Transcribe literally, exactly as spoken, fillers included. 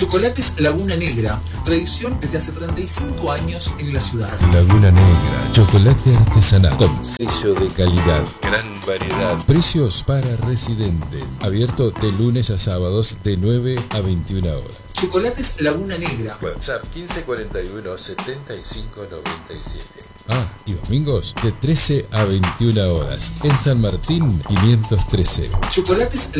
Chocolates Laguna Negra, tradición desde hace treinta y cinco años en la ciudad. Laguna Negra, chocolate artesanal con sello de calidad, gran variedad, precios para residentes, abierto de lunes a sábados de nueve a veintiuna horas. Chocolates Laguna Negra. WhatsApp quince cuarenta y uno setenta y cinco noventa y siete. Ah, y domingos de trece a veintiuna horas en San Martín quinientos trece. Chocolates